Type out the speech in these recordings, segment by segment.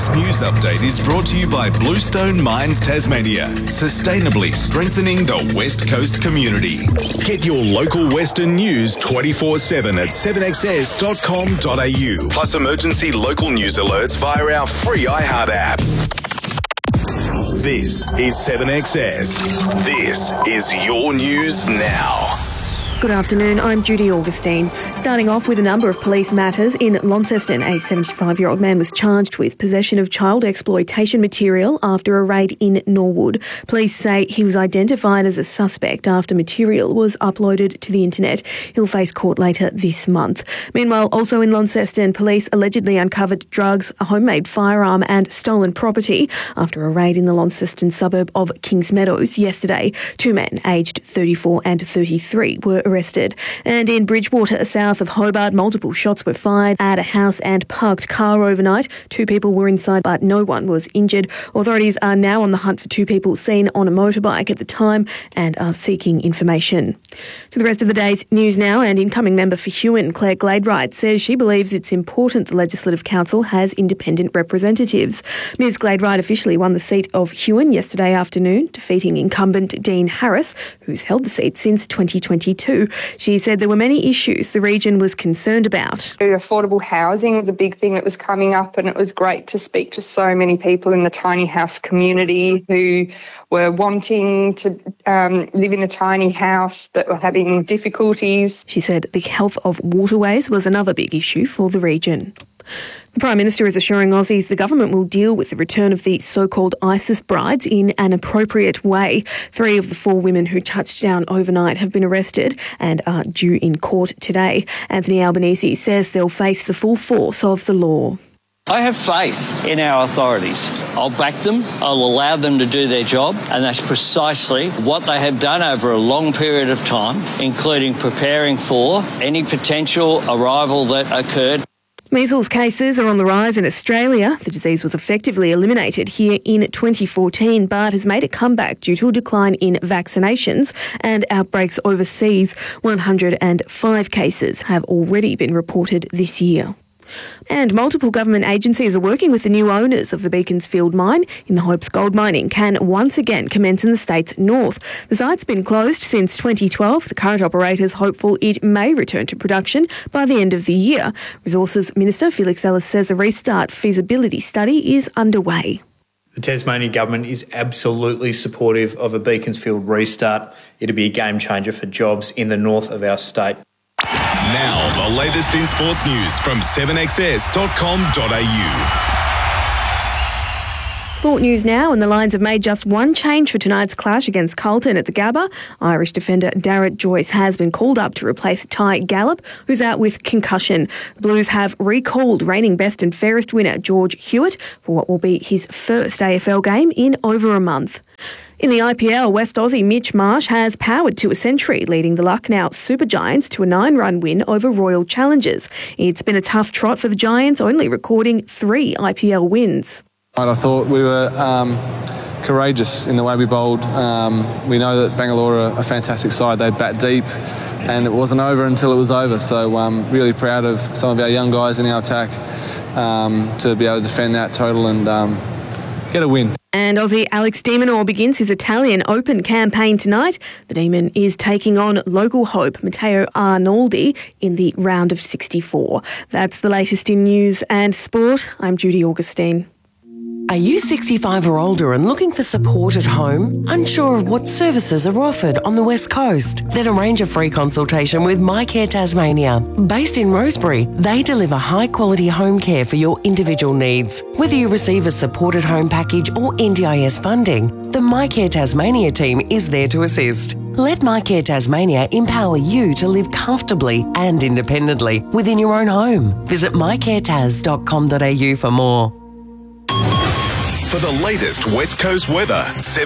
This news update is brought to you by Bluestone Mines Tasmania, sustainably strengthening the West Coast community. Get your local Western news 24/7 at 7XS.com.au, plus emergency local news alerts via our free iHeart app. This is 7XS. This is your news now. Good afternoon, I'm Judy Augustine. Starting off with a number of police matters, in Launceston, a 75-year-old man was charged with possession of child exploitation material after a raid in Norwood. Police say he was identified as a suspect after material was uploaded to the internet. He'll face court later this month. Meanwhile, also in Launceston, police allegedly uncovered drugs, a homemade firearm and stolen property after a raid in the Launceston suburb of Kings Meadows yesterday. Two men, aged 34 and 33, were arrested. And in Bridgewater, south of Hobart, multiple shots were fired at a house and parked car overnight. 2 people were inside, but no one was injured. Authorities are now on the hunt for 2 people seen on a motorbike at the time and are seeking information. To the rest of the day's news now, and incoming member for Huon, Claire Gladwright, says she believes it's important the Legislative Council has independent representatives. Ms Gladwright officially won the seat of Huon yesterday afternoon, defeating incumbent Dean Harris, who's held the seat since 2022. She said there were many issues the region was concerned about. Affordable housing was a big thing that was coming up, and it was great to speak to so many people in the tiny house community who were wanting to live in a tiny house but were having difficulties. She said the health of waterways was another big issue for the region. The Prime Minister is assuring Aussies the government will deal with the return of the so-called ISIS brides in an appropriate way. 3 of the 4 women who touched down overnight have been arrested and are due in court today. Anthony Albanese says they'll face the full force of the law. I have faith in our authorities. I'll back them, I'll allow them to do their job, and that's precisely what they have done over a long period of time, including preparing for any potential arrival that occurred. Measles cases are on the rise in Australia. The disease was effectively eliminated here in 2014 but has made a comeback due to a decline in vaccinations and outbreaks overseas. 105 cases have already been reported this year. And multiple government agencies are working with the new owners of the Beaconsfield mine in the hopes gold mining can once again commence in the state's north. The site's been closed since 2012. The current operator is hopeful it may return to production by the end of the year. Resources Minister Felix Ellis says a restart feasibility study is underway. The Tasmanian Government is absolutely supportive of a Beaconsfield restart. It'll be a game changer for jobs in the north of our state. Now, the latest in sports news from 7XS.com.au. Sport news now, and the Lions have made just one change for tonight's clash against Carlton at the Gabba. Irish defender Darragh Joyce has been called up to replace Ty Gallup, who's out with concussion. The Blues have recalled reigning best and fairest winner George Hewitt for what will be his first AFL game in over a month. In the IPL, West Aussie Mitch Marsh has powered to a century, leading the Lucknow Super Giants to a 9-run win over Royal Challengers. It's been a tough trot for the Giants, only recording 3 IPL wins. I thought we were courageous in the way we bowled. We know that Bangalore are a fantastic side. They bat deep, and it wasn't over until it was over. So I'm really proud of some of our young guys in our attack to be able to defend that total and get a win. And Aussie Alex de Minaur begins his Italian Open campaign tonight. The Demon is taking on local hope Matteo Arnoldi in the round of 64. That's the latest in news and sport. I'm Judy Augustine. Are you 65 or older and looking for support at home? Unsure of what services are offered on the West Coast? Then arrange a free consultation with MyCare Tasmania. Based in Rosebery, they deliver high-quality home care for your individual needs. Whether you receive a supported home package or NDIS funding, the MyCare Tasmania team is there to assist. Let MyCare Tasmania empower you to live comfortably and independently within your own home. Visit mycaretas.com.au for more. For the latest West Coast weather,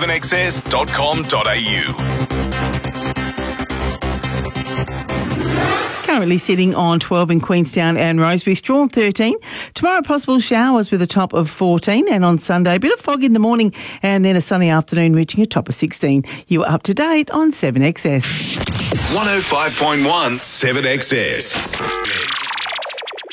7XS.com.au. Currently sitting on 12 in Queenstown and Rosebery, Strawn 13. Tomorrow, possible showers with a top of 14, and on Sunday, a bit of fog in the morning and then a sunny afternoon reaching a top of 16. You are up to date on 7XS. 105.1 7XS.